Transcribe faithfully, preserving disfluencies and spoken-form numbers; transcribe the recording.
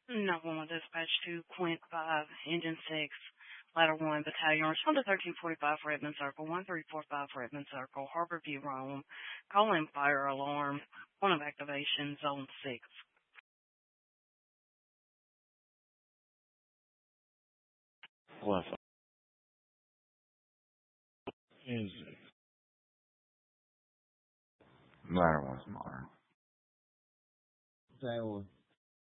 nine one one Dispatch to Quint five, Engine six, Ladder one, Battalion. Respond to thirteen forty-five Redmond Circle, one three four five Redmond Circle, Harbor View, Rome. Call in fire alarm. Point of activation, Zone six. Left. Is Ladder one's modern. that one?